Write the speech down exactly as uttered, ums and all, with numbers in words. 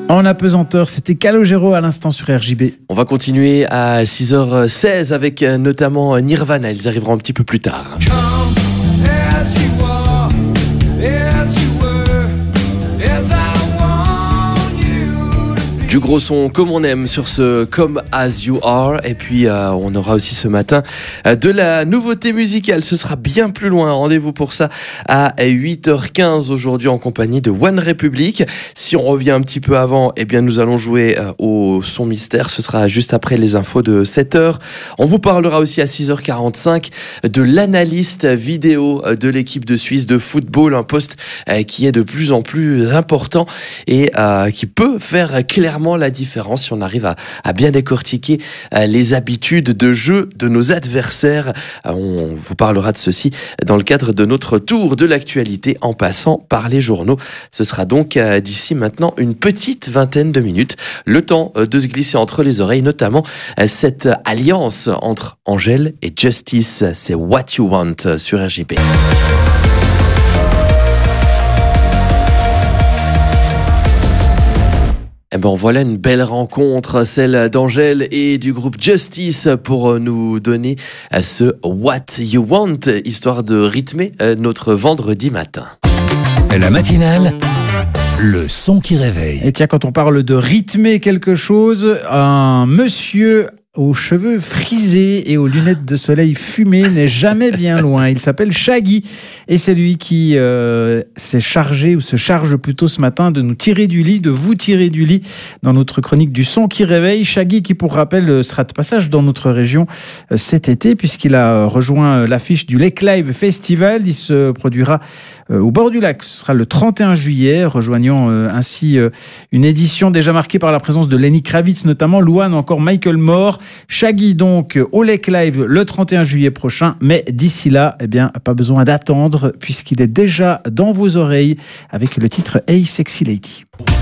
En apesanteur, c'était Calogero à l'instant sur R J B. On va continuer à six heures seize avec notamment Nirvana. Ils arriveront un petit peu plus tard. Du gros son comme on aime sur ce Come As You Are. Et puis euh, on aura aussi ce matin euh, de la nouveauté musicale. Ce sera bien plus loin. Rendez-vous pour ça à huit heures quinze aujourd'hui en compagnie de One Republic. Si on revient un petit peu avant, eh bien nous allons jouer euh, au son mystère. Ce sera juste après les infos de sept heures. On vous parlera aussi à six heures quarante-cinq de l'analyste vidéo de l'équipe de Suisse de football. Un poste euh, qui est de plus en plus important et euh, qui peut faire clairement la différence si on arrive à, à bien décortiquer euh, les habitudes de jeu de nos adversaires. Euh, on vous parlera de ceci dans le cadre de notre tour de l'actualité en passant par les journaux. Ce sera donc euh, d'ici maintenant une petite vingtaine de minutes. Le temps euh, de se glisser entre les oreilles, notamment euh, cette alliance entre Angèle et Justice. C'est What You Want sur R J B. Eh ben voilà une belle rencontre, celle d'Angèle et du groupe Justice pour nous donner ce What You Want, histoire de rythmer notre vendredi matin. La matinale, le son qui réveille. Et tiens, quand on parle de rythmer quelque chose, un monsieur aux cheveux frisés et aux lunettes de soleil fumées n'est jamais bien loin. Il s'appelle Shaggy et c'est lui qui euh, s'est chargé, ou se charge plutôt ce matin, de nous tirer du lit, de vous tirer du lit dans notre chronique du son qui réveille. Shaggy qui, pour rappel, sera de passage dans notre région cet été puisqu'il a rejoint l'affiche du Lake Live Festival. Il se produira au bord du lac. Ce sera le trente et un juillet, rejoignant ainsi une édition déjà marquée par la présence de Lenny Kravitz, notamment Louane, encore Michael Moore. Shaggy donc au Lake Live le trente et un juillet prochain, mais d'ici là, eh bien, pas besoin d'attendre puisqu'il est déjà dans vos oreilles avec le titre Hey Sexy Lady.